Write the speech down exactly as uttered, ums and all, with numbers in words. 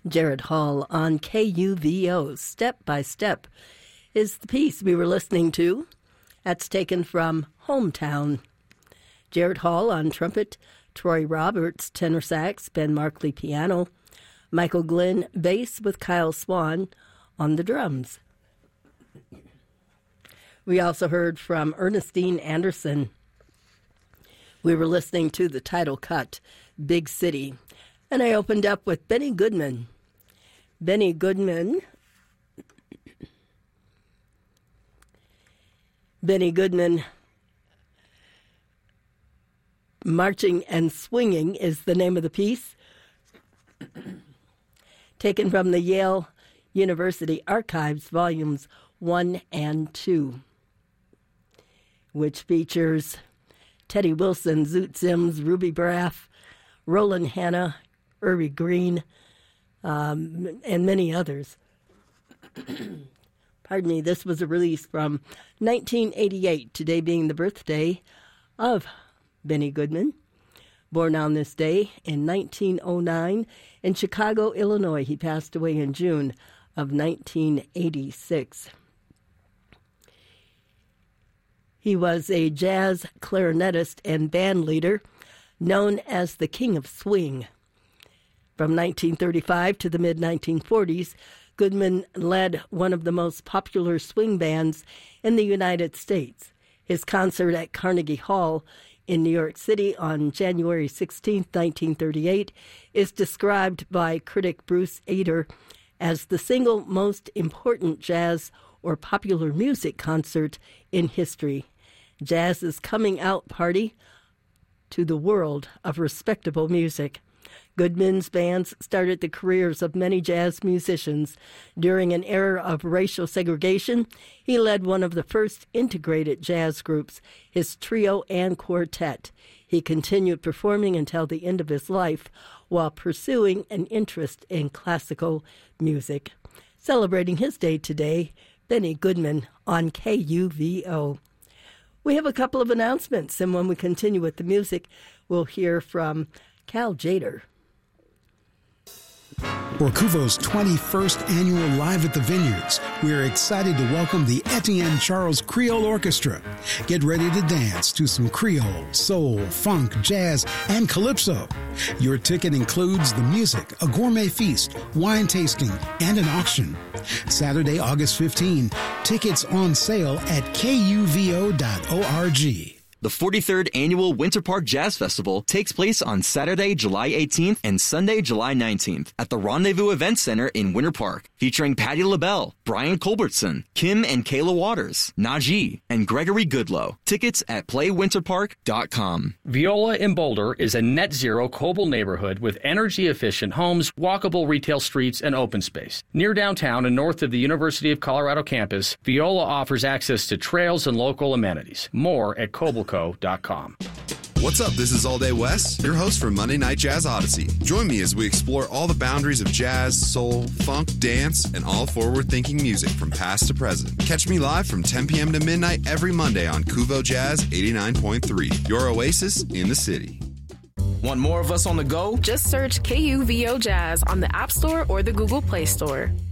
Jared Hall on K U V O. Step by Step is the piece we were listening to. That's taken from Hometown. Jared Hall on trumpet, Troy Roberts tenor sax, Ben Markley piano, Michael Glenn bass with Kyle Swan on the drums. We also heard from Ernestine Anderson. We were listening to the title cut, Big City. And I opened up with Benny Goodman. Benny Goodman. Benny Goodman. Marching and Swinging is the name of the piece. Taken from the Yale University Archives, Volumes one and two, which features Teddy Wilson, Zoot Sims, Ruby Braff, Roland Hanna, Irby Green, um, and many others. Pardon me, this was a release from nineteen eighty-eight, today being the birthday of Benny Goodman. Born on this day in nineteen oh nine in Chicago, Illinois. He passed away in June of nineteen eighty-six. He was a jazz clarinetist and band leader known as the King of Swing. From nineteen thirty-five to the mid nineteen forties, Goodman led one of the most popular swing bands in the United States. His concert at Carnegie Hall in New York City on January sixteenth, nineteen thirty-eight, is described by critic Bruce Ader as the single most important jazz or popular music concert in history. Jazz's coming out party to the world of respectable music. Goodman's bands started the careers of many jazz musicians. During an era of racial segregation, he led one of the first integrated jazz groups, his trio and quartet. He continued performing until the end of his life while pursuing an interest in classical music. Celebrating his day today, Benny Goodman on K U V O. We have a couple of announcements, and when we continue with the music, we'll hear from Cal Jader. For Kuvo's twenty-first annual Live at the Vineyards, we are excited to welcome the Etienne Charles Creole Orchestra. Get ready to dance to some Creole, soul, funk, jazz, and calypso. Your ticket includes the music, a gourmet feast, wine tasting, and an auction. Saturday, August fifteenth, tickets on sale at K U V O dot org. The forty-third Annual Winter Park Jazz Festival takes place on Saturday, July eighteenth and Sunday, July nineteenth at the Rendezvous Event Center in Winter Park, featuring Patti LaBelle, Brian Culbertson, Kim and Kayla Waters, Najee, and Gregory Goodlow. Tickets at play winter park dot com. Viola in Boulder is a net-zero Coble neighborhood with energy-efficient homes, walkable retail streets, and open space. Near downtown and north of the University of Colorado campus, Viola offers access to trails and local amenities. More at coble co dot com. What's up? This is All Day West, your host for Monday Night Jazz Odyssey. Join me as we explore all the boundaries of jazz, soul, funk, dance, and all forward-thinking music from past to present. Catch me live from ten p.m. to midnight every Monday on Kuvo Jazz eighty-nine point three, your oasis in the city. Want more of us on the go? Just search K U V O Jazz on the App Store or the Google Play Store.